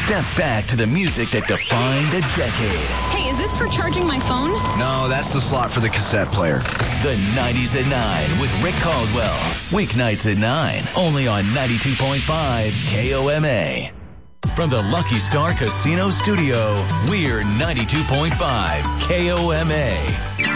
Step back to the music that defined a decade. Hey, is this for charging my phone? No, that's the slot for the cassette player. The 90s at 9 with Rick Caldwell. Weeknights at 9, only on 92.5 KOMA. From the Lucky Star Casino Studio, we're 92.5 KOMA.